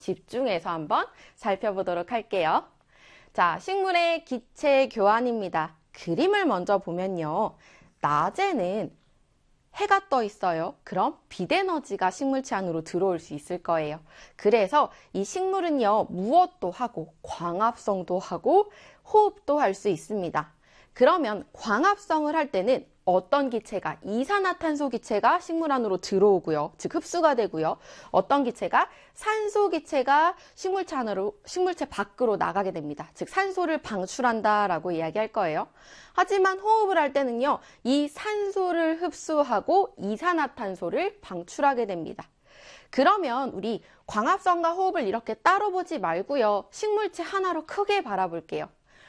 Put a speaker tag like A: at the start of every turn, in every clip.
A: 집중해서 한번 살펴보도록 할게요. 자, 식물의 기체 교환입니다. 그림을 먼저 보면요. 낮에는 해가 떠 있어요. 그럼 빛에너지가 식물체 안으로 들어올 수 있을 거예요. 그래서 이 식물은요, 무엇도 하고 광합성도 하고 호흡도 할 수 있습니다. 그러면 광합성을 할 때는 어떤 기체가, 이산화탄소 기체가 식물 안으로 들어오고요. 즉 흡수가 되고요. 어떤 기체가, 산소 기체가 식물체 밖으로 나가게 됩니다. 즉 산소를 방출한다라고 이야기할 거예요. 하지만 호흡을 할 때는요, 이 산소를 흡수하고 이산화탄소를 방출하게 됩니다. 그러면 우리 광합성과 호흡을 이렇게 따로 보지 말고요. 식물체 하나로 크게 바라볼게요.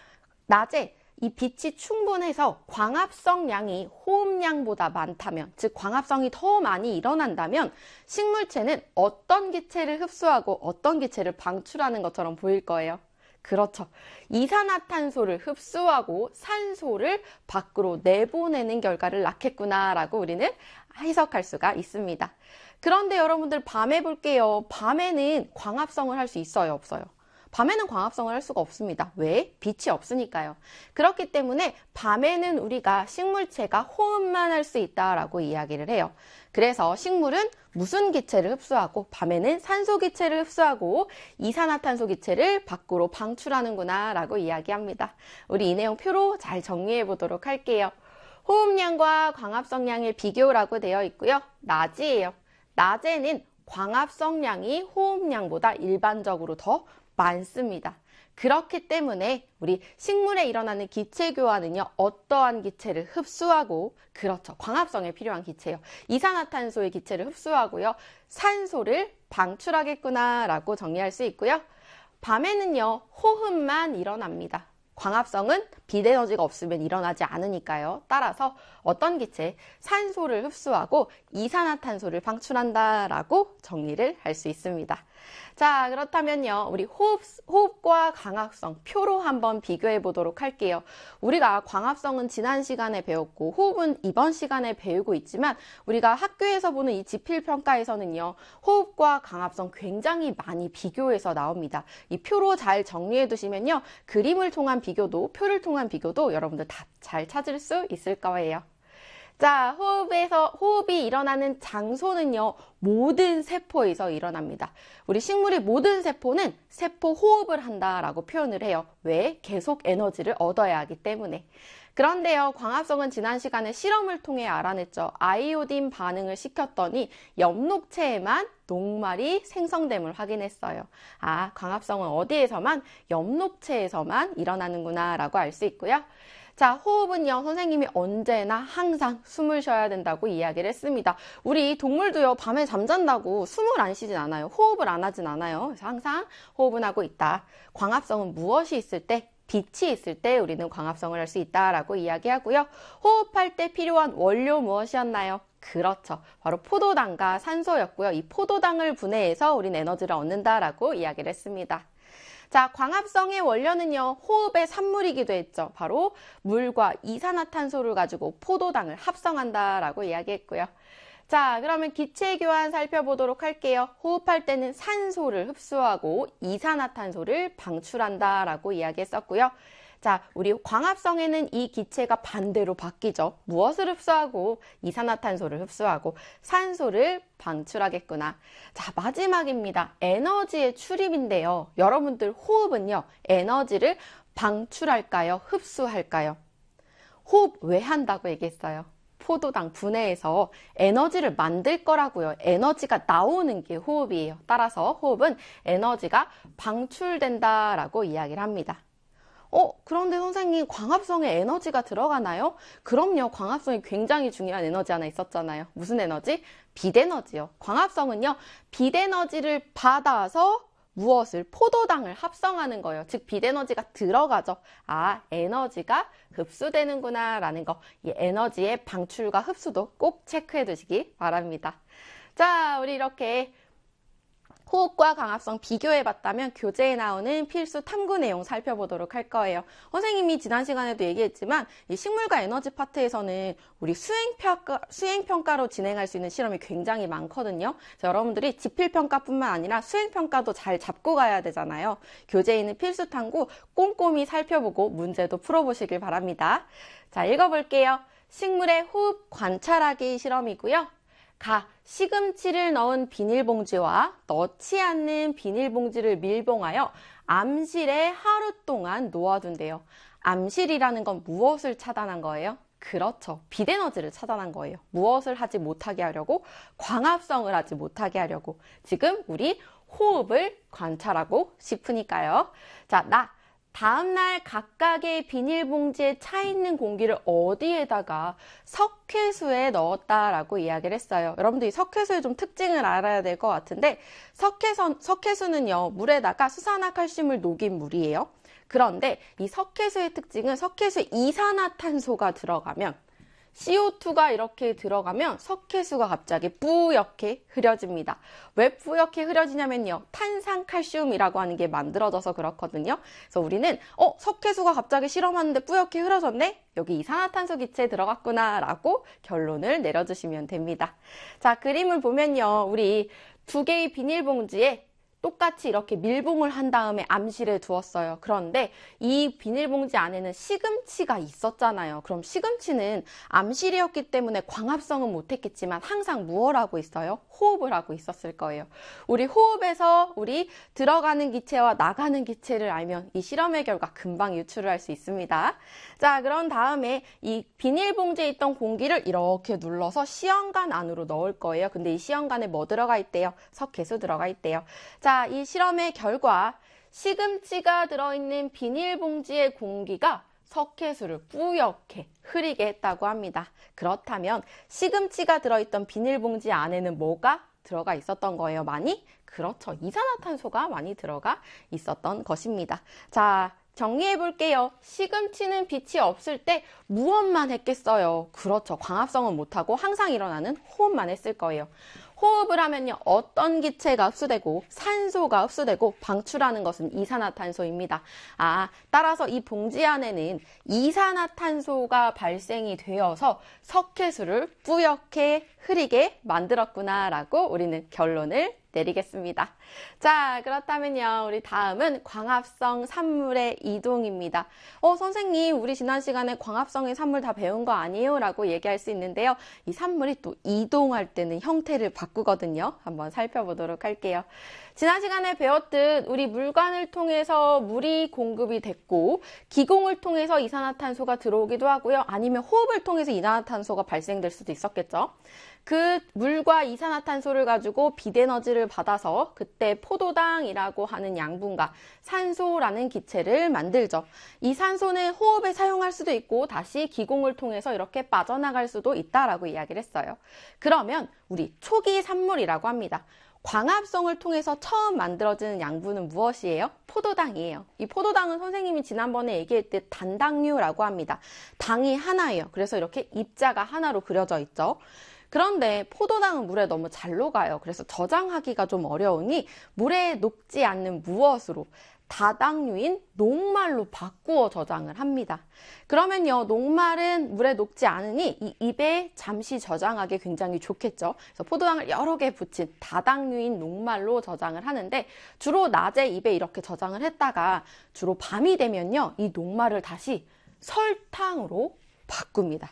A: 낮에 이 빛이 충분해서 광합성 양이 호흡량보다 많다면, 즉 광합성이 더 많이 일어난다면 식물체는 어떤 기체를 흡수하고 어떤 기체를 방출하는 것처럼 보일 거예요. 그렇죠. 이산화탄소를 흡수하고 산소를 밖으로 내보내는 결과를 낳겠구나라고 우리는 해석할 수가 있습니다. 그런데 여러분들 밤에 볼게요. 밤에는 광합성을 할 수 있어요, 없어요? 밤에는 광합성을 할 수가 없습니다. 왜? 빛이 없으니까요. 그렇기 때문에 밤에는 우리가 식물체가 호흡만 할 수 있다라고 이야기를 해요. 그래서 식물은 무슨 기체를 흡수하고 밤에는 산소 기체를 흡수하고 이산화탄소 기체를 밖으로 방출하는구나 라고 이야기합니다. 우리 이 내용 표로 잘 정리해 보도록 할게요. 호흡량과 광합성량의 비교라고 되어 있고요. 낮이에요. 낮에는 광합성량이 호흡량보다 일반적으로 더 많습니다. 그렇기 때문에 우리 식물에 일어나는 기체 교환은요, 어떠한 기체를 흡수하고, 그렇죠, 광합성에 필요한 기체요. 이산화탄소의 기체를 흡수하고요, 산소를 방출하겠구나 라고 정리할 수 있고요. 밤에는요, 호흡만 일어납니다. 광합성은 빛에너지가 없으면 일어나지 않으니까요. 따라서 어떤 기체, 산소를 흡수하고 이산화탄소를 방출한다라고 정리를 할 수 있습니다. 자, 그렇다면요, 우리 호흡과 광합성 표로 한번 비교해 보도록 할게요. 우리가 광합성은 지난 시간에 배웠고 호흡은 이번 시간에 배우고 있지만 우리가 학교에서 보는 이 지필평가에서는요, 호흡과 광합성 굉장히 많이 비교해서 나옵니다. 이 표로 잘 정리해 두시면요, 그림을 통한 비교도, 표를 통한 비교도 여러분들 다 잘 찾을 수 있을 거예요. 자, 호흡이 일어나는 장소는요, 모든 세포에서 일어납니다. 우리 식물의 모든 세포는 세포 호흡을 한다라고 표현을 해요. 왜? 계속 에너지를 얻어야 하기 때문에. 그런데요, 광합성은 지난 시간에 실험을 통해 알아냈죠. 아이오딘 반응을 시켰더니 엽록체에만 녹말이 생성됨을 확인했어요. 아, 광합성은 어디에서만? 엽록체에서만 일어나는구나 라고 알 수 있고요. 자, 호흡은요, 선생님이 언제나 항상 숨을 쉬어야 된다고 이야기를 했습니다. 우리 동물도요, 밤에 잠잔다고 숨을 안 쉬진 않아요. 호흡을 안 하진 않아요. 그래서 항상 호흡은 하고 있다. 광합성은 무엇이 있을 때? 빛이 있을 때 우리는 광합성을 할 수 있다라고 이야기하고요. 호흡할 때 필요한 원료 무엇이었나요? 그렇죠. 바로 포도당과 산소였고요. 이 포도당을 분해해서 우리는 에너지를 얻는다라고 이야기를 했습니다. 자, 광합성의 원료는요, 호흡의 산물이기도 했죠. 바로 물과 이산화탄소를 가지고 포도당을 합성한다라고 이야기했고요. 자, 그러면 기체 교환 살펴보도록 할게요. 호흡할 때는 산소를 흡수하고 이산화탄소를 방출한다라고 이야기했었고요. 자, 우리 광합성에는 이 기체가 반대로 바뀌죠. 무엇을 흡수하고 이산화탄소를 흡수하고 산소를 방출하겠구나. 자, 마지막입니다. 에너지의 출입인데요. 여러분들 호흡은요, 에너지를 방출할까요? 흡수할까요? 호흡 왜 한다고 얘기했어요? 포도당 분해해서 에너지를 만들 거라고요. 에너지가 나오는 게 호흡이에요. 따라서 호흡은 에너지가 방출된다라고 이야기를 합니다. 그런데 선생님, 광합성에 에너지가 들어가나요? 그럼요. 광합성이 굉장히 중요한 에너지 하나 있었잖아요. 무슨 에너지? 빛에너지요. 광합성은요, 빛에너지를 받아서 무엇을? 포도당을 합성하는 거예요. 즉 빛에너지가 들어가죠. 아, 에너지가 흡수되는구나 라는 거. 이 에너지의 방출과 흡수도 꼭 체크해 두시기 바랍니다. 자, 우리 이렇게 호흡과 광합성 비교해봤다면 교재에 나오는 필수 탐구 내용 살펴보도록 할 거예요. 선생님이 지난 시간에도 얘기했지만 이 식물과 에너지 파트에서는 우리 수행평가로 진행할 수 있는 실험이 굉장히 많거든요. 그래서 여러분들이 지필평가뿐만 아니라 수행평가도 잘 잡고 가야 되잖아요. 교재에 있는 필수 탐구 꼼꼼히 살펴보고 문제도 풀어보시길 바랍니다. 자, 읽어볼게요. 식물의 호흡 관찰하기 실험이고요. 시금치를 넣은 비닐봉지와 넣지 않는 비닐봉지를 밀봉하여 암실에 하루 동안 놓아둔대요. 암실이라는 건 무엇을 차단한 거예요? 그렇죠. 빛에너지를 차단한 거예요. 무엇을 하지 못하게 하려고? 광합성을 하지 못하게 하려고. 지금 우리 호흡을 관찰하고 싶으니까요. 자, 다음날 각각의 비닐봉지에 차 있는 공기를 어디에다가 석회수에 넣었다라고 이야기를 했어요. 여러분들 이 석회수의 좀 특징을 알아야 될 것 같은데 석회수는요, 물에다가 수산화칼슘을 녹인 물이에요. 그런데 이 석회수의 특징은 석회수에 이산화탄소가 들어가면 CO2가 이렇게 들어가면 석회수가 갑자기 뿌옇게 흐려집니다. 왜 뿌옇게 흐려지냐면요. 탄산칼슘이라고 하는 게 만들어져서 그렇거든요. 그래서 우리는 석회수가 갑자기 실험하는데 뿌옇게 흐려졌네? 여기 이산화탄소 기체 들어갔구나 라고 결론을 내려주시면 됩니다. 자, 그림을 보면요. 우리 두 개의 비닐봉지에 똑같이 이렇게 밀봉을 한 다음에 암실에 두었어요. 그런데 이 비닐봉지 안에는 시금치가 있었잖아요. 그럼 시금치는 암실이었기 때문에 광합성은 못했겠지만 항상 무엇을 하고 있어요? 호흡을 하고 있었을 거예요. 우리 호흡에서 우리 들어가는 기체와 나가는 기체를 알면 이 실험의 결과 금방 유출을 할 수 있습니다. 자, 그런 다음에 이 비닐봉지에 있던 공기를 이렇게 눌러서 시험관 안으로 넣을 거예요. 근데 이 시험관에 뭐 들어가 있대요? 석회수 들어가 있대요. 자, 이 실험의 결과 시금치가 들어있는 비닐봉지의 공기가 석회수를 뿌옇게 흐리게 했다고 합니다. 그렇다면 시금치가 들어있던 비닐봉지 안에는 뭐가 들어가 있었던 거예요? 많이? 그렇죠. 이산화탄소가 많이 들어가 있었던 것입니다. 자, 정리해 볼게요. 시금치는 빛이 없을 때 무엇만 했겠어요? 그렇죠. 광합성은 못하고 항상 일어나는 호흡만 했을 거예요. 호흡을 하면요. 어떤 기체가 흡수되고 산소가 흡수되고 방출하는 것은 이산화탄소입니다. 따라서 이 봉지 안에는 이산화탄소가 발생이 되어서 석회수를 뿌옇게 흐리게 만들었구나라고 우리는 결론을 내리겠습니다. 자, 그렇다면요. 우리 다음은 광합성 산물의 이동입니다. 선생님, 우리 지난 시간에 광합성의 산물 다 배운 거 아니에요? 라고 얘기할 수 있는데요. 이 산물이 또 이동할 때는 형태를 바꾸거든요. 한번 살펴보도록 할게요. 지난 시간에 배웠듯 우리 물관을 통해서 물이 공급이 됐고 기공을 통해서 이산화탄소가 들어오기도 하고요. 아니면 호흡을 통해서 이산화탄소가 발생될 수도 있었겠죠. 그 물과 이산화탄소를 가지고 빛에너지를 받아서 그때 포도당이라고 하는 양분과 산소라는 기체를 만들죠. 이 산소는 호흡에 사용할 수도 있고 다시 기공을 통해서 이렇게 빠져나갈 수도 있다라고 이야기를 했어요. 그러면 우리 초기 산물이라고 합니다. 광합성을 통해서 처음 만들어지는 양분은 무엇이에요? 포도당이에요. 이 포도당은 선생님이 지난번에 얘기했듯 단당류라고 합니다. 당이 하나예요. 그래서 이렇게 입자가 하나로 그려져 있죠. 그런데 포도당은 물에 너무 잘 녹아요. 그래서 저장하기가 좀 어려우니 물에 녹지 않는 무엇으로? 다당류인 녹말로 바꾸어 저장을 합니다. 그러면요, 녹말은 물에 녹지 않으니 이 입에 잠시 저장하기 굉장히 좋겠죠. 그래서 포도당을 여러 개 붙인 다당류인 녹말로 저장을 하는데 주로 낮에 입에 이렇게 저장을 했다가 주로 밤이 되면요, 이 녹말을 다시 설탕으로 바꿉니다.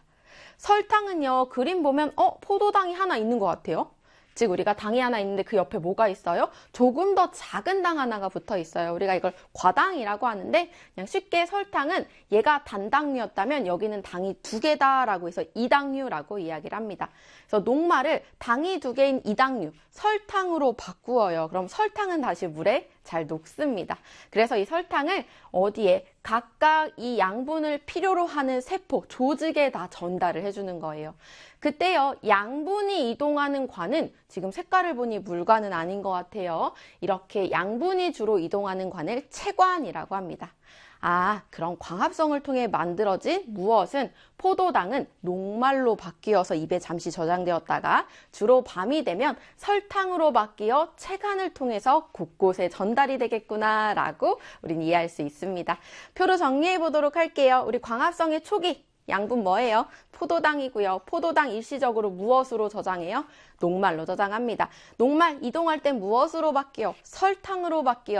A: 설탕은요, 그림 보면 포도당이 하나 있는 것 같아요. 즉 우리가 당이 하나 있는데 그 옆에 뭐가 있어요? 조금 더 작은 당 하나가 붙어 있어요. 우리가 이걸 과당이라고 하는데 그냥 쉽게 설탕은 얘가 단당류였다면 여기는 당이 두 개다라고 해서 이당류라고 이야기를 합니다. 그래서 녹말을 당이 두 개인 이당류, 설탕으로 바꾸어요. 그럼 설탕은 다시 물에 잘 녹습니다. 그래서 이 설탕을 어디에 각각 이 양분을 필요로 하는 세포, 조직에 다 전달을 해주는 거예요. 그때요, 양분이 이동하는 관은 지금 색깔을 보니 물관은 아닌 것 같아요. 이렇게 양분이 주로 이동하는 관을 체관이라고 합니다. 그럼 광합성을 통해 만들어진 무엇은 포도당은 녹말로 바뀌어서 입에 잠시 저장되었다가 주로 밤이 되면 설탕으로 바뀌어 체관을 통해서 곳곳에 전달이 되겠구나 라고 우린 이해할 수 있습니다. 표로 정리해 보도록 할게요. 우리 광합성의 초기 양분 뭐예요? 포도당이고요. 포도당 일시적으로 무엇으로 저장해요? 녹말로 저장합니다. 녹말 이동할 땐 무엇으로 바뀌어? 설탕으로 바뀌어